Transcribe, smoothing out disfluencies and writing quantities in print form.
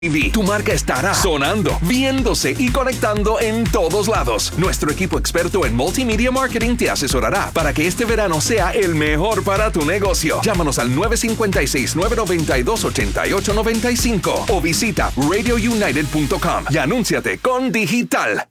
TV. Tu marca estará sonando, viéndose y conectando en todos lados. Nuestro equipo experto en multimedia marketing te asesorará para que este verano sea el mejor para tu negocio. Llámanos al 956-992-8895 o visita radiounited.com y anúnciate con Digital.